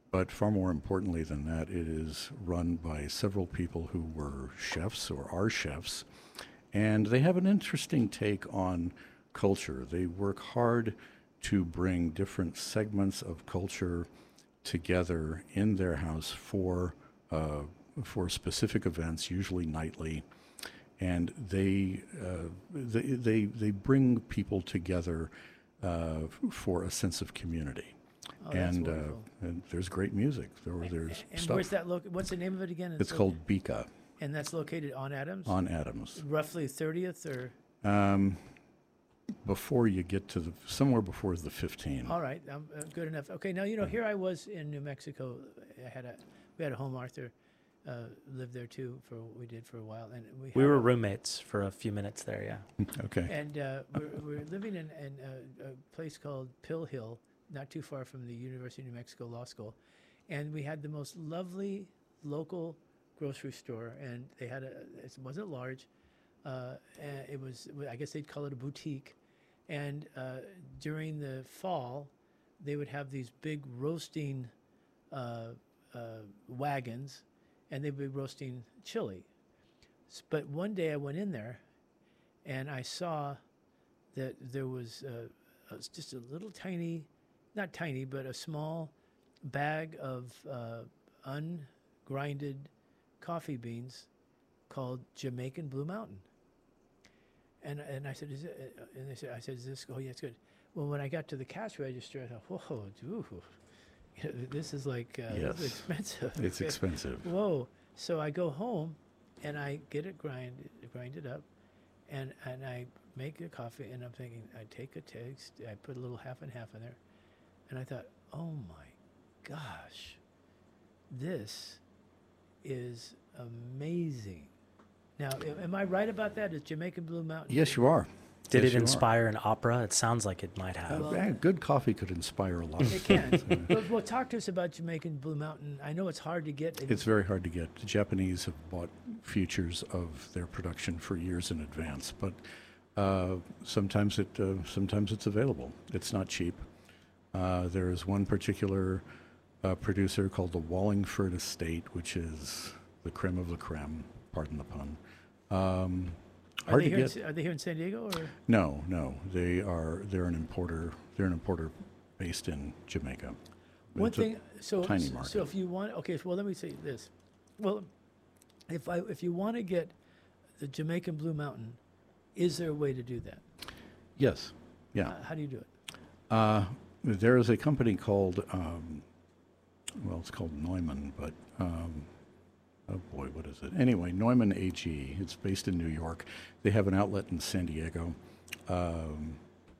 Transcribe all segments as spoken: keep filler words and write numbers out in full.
But far more importantly than that, it is run by several people who were chefs or are chefs, and they have an interesting take on culture. They work hard to bring different segments of culture together in their house for uh, for specific events, usually nightly, and they uh, they, they they bring people together uh, for a sense of community. Oh, that's and, uh, wonderful. and there's great music. There, A- there's and stuff. where's that loc- what's the name of it again? It's lo- called Bika And that's located on Adams? on Adams. Roughly thirtieth or? Um, before you get to the somewhere before the fifteen. All right, um, uh, good enough. Okay, now, you know, here I was in New Mexico. I had a, we had a home, Arthur uh, lived there too for what we did for a while. And we, We had were a- roommates for a few minutes there, yeah. Okay. And uh, we're, we're living in, in a, a place called Pill Hill, not too far from the University of New Mexico Law School. And we had the most lovely local grocery store. And they had a, it wasn't large. Uh, and it was, I guess they'd call it a boutique. And uh, during the fall, they would have these big roasting uh, uh, wagons, and they'd be roasting chili. S- But one day I went in there, and I saw that there was uh, uh, just a little tiny, not tiny, but a small bag of uh, ungrinded coffee beans called Jamaican Blue Mountain. And and I said, is it? uh, And they said, I said, is this? Oh yeah, it's good. Well, when I got to the cash register, I thought, whoa, dude, you know, this is like uh, this is Yes. expensive. It's expensive. Whoa! So I go home, and I get it grind grind it up, and and I make a coffee, and I'm thinking, I take a taste, I put a little half and half in there, and I thought, oh my gosh, this is amazing. Now, a- am I right about that? Is Jamaican Blue Mountain? Yes, you are. Did Yes, it you are. inspire an opera? It sounds like it might have. Uh, man, good coffee could inspire a lot. It can. well, well, talk to us about Jamaican Blue Mountain. I know it's hard to get. It's very hard to get. The Japanese have bought futures of their production for years in advance, but uh, sometimes it uh, sometimes it's available. It's not cheap. Uh, there is one particular uh, producer called the Wallingford Estate, which is the creme of the creme. Pardon the pun. Um, Are hard they, to here in, get. Sa- are they here in San Diego? Or? No, no. They are. They're an importer. They're an importer based in Jamaica. But One it's a thing, so tiny s- market. so if you want, okay, so, well, let me say this. Well, if I if you want to get the Jamaican Blue Mountain, is there a way to do that? Yes. Yeah. Uh, how do you do it? Uh, there is a company called, um, well, it's called Neumann, but um, oh boy, what is it? Anyway, Neumann A G. It's based in New York. They have an outlet in San Diego. Um,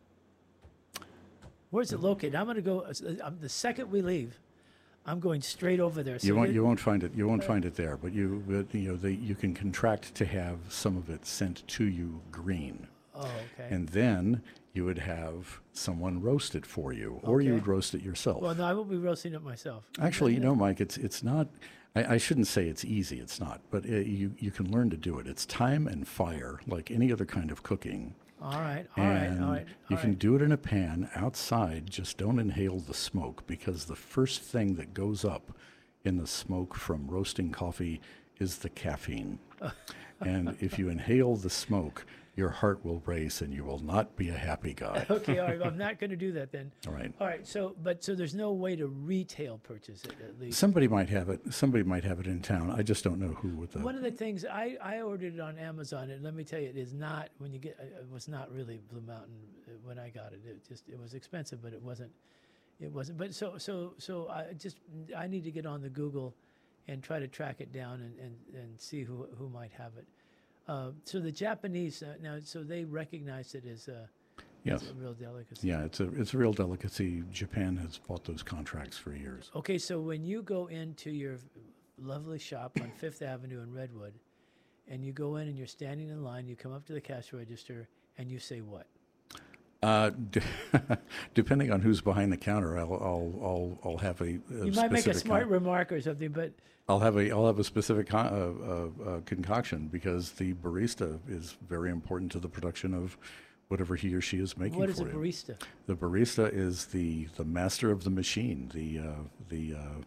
Where's it located? I'm going to go. Uh, s- uh, um, the second we leave, I'm going straight over there. So you won't it- you won't find it you won't find it there, but you but, you know they, you can contract to have some of it sent to you green, Oh, okay. and then you would have someone roast it for you, or you Okay. would roast it yourself. well, no, I will be roasting it myself. Actually, you know, Mike, it's it's not. I, I shouldn't say it's easy. It's not, but it, you you can learn to do it. It's time and fire, like any other kind of cooking. All right, all right, and all right. you all can right. do it in a pan outside. Just don't inhale the smoke, because the first thing that goes up in the smoke from roasting coffee is the caffeine. And if you inhale the smoke, your heart will race and you will not be a happy guy. Okay, all right. I'm not going to do that then. All right. All right. So, but so there's no way to retail purchase it at least. Somebody might have it. Somebody might have it in town. I just don't know who with the. One of the things I, I ordered it on Amazon, and let me tell you, it is not when you get uh, it was not really Blue Mountain uh, when I got it. It just it was expensive, but it wasn't. It wasn't. But so so so I just I need to get on the Google and try to track it down and, and, and see who who might have it. Uh, so the Japanese uh, now, so they recognize it as a, Yes. as a real delicacy. Yeah, it's a it's a real delicacy. Japan has bought those contracts for years. Okay, so when you go into your lovely shop on Fifth Avenue in Redwood, and you go in and you're standing in line, you come up to the cash register and you say what? Uh, d- depending on who's behind the counter, I'll I'll I'll, I'll have a, a You might make a specific smart con- remark or something, but I'll have a I'll have a specific con- uh, uh, uh, concoction, because the barista is very important to the production of whatever he or she is making what for is a you. barista? The barista is the the master of the machine, the uh, the uh,